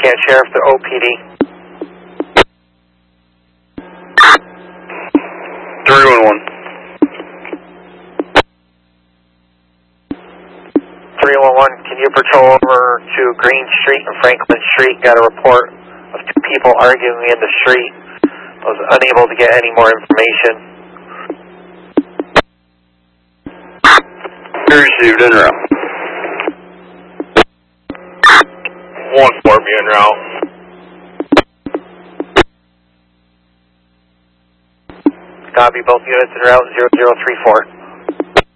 Lafayette Sheriff to OPD. 311. 311, can you patrol over to Green Street and Franklin Street? Got a report of two people arguing in the street. I was unable to get any more information. Received en route. 1-4, be en route. Copy, both units en route, 0034.